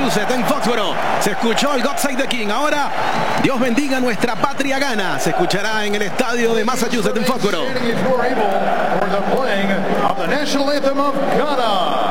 Massachusetts, en Foxboro. Se escuchó el God Save the King. Ahora, Dios bendiga nuestra patria Ghana. Se escuchará en el estadio de Massachusetts, en Foxboro.